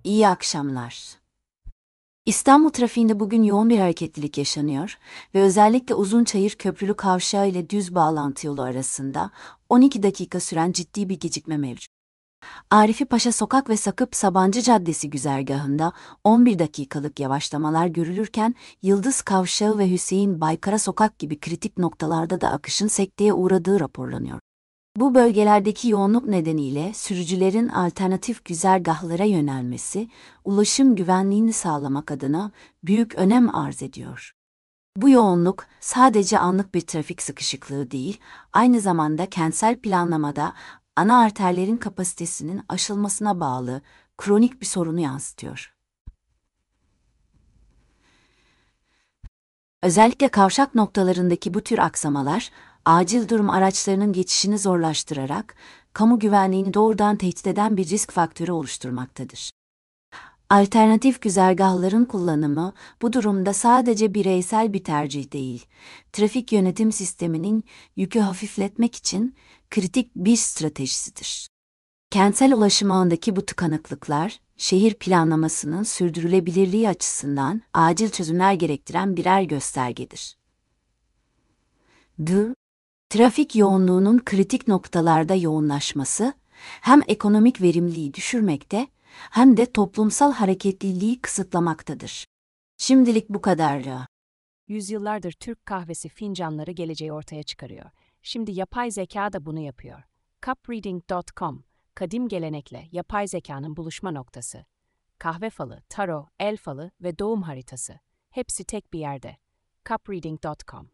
İyi akşamlar. İstanbul trafiğinde bugün yoğun bir hareketlilik yaşanıyor ve özellikle Uzunçayır Köprülü Kavşağı ile düz bağlantı yolu arasında 12 dakika süren ciddi bir gecikme mevcut. Arifi Paşa Sokak ve Sakıp Sabancı Caddesi güzergahında 11 dakikalık yavaşlamalar görülürken Yıldız Kavşağı ve Hüseyin Baykara Sokak gibi kritik noktalarda da akışın sekteye uğradığı raporlanıyor. Bu bölgelerdeki yoğunluk nedeniyle sürücülerin alternatif güzergahlara yönelmesi, ulaşım güvenliğini sağlamak adına büyük önem arz ediyor. Bu yoğunluk sadece anlık bir trafik sıkışıklığı değil, aynı zamanda kentsel planlamada ana arterlerin kapasitesinin aşılmasına bağlı kronik bir sorunu yansıtıyor. Özellikle kavşak noktalarındaki bu tür aksamalar, acil durum araçlarının geçişini zorlaştırarak, kamu güvenliğini doğrudan tehdit eden bir risk faktörü oluşturmaktadır. Alternatif güzergahların kullanımı, bu durumda sadece bireysel bir tercih değil, trafik yönetim sisteminin yükü hafifletmek için kritik bir stratejisidir. Kentsel ulaşım ağındaki bu tıkanıklıklar, şehir planlamasının sürdürülebilirliği açısından acil çözümler gerektiren birer göstergedir. Trafik yoğunluğunun kritik noktalarda yoğunlaşması, hem ekonomik verimliliği düşürmekte, hem de toplumsal hareketliliği kısıtlamaktadır. Şimdilik bu kadar. Yüzyıllardır Türk kahvesi fincanları geleceği ortaya çıkarıyor. Şimdi yapay zeka da bunu yapıyor. Cupreading.com, kadim gelenekle yapay zekanın buluşma noktası. Kahve falı, tarot, el falı ve doğum haritası. Hepsi tek bir yerde. Cupreading.com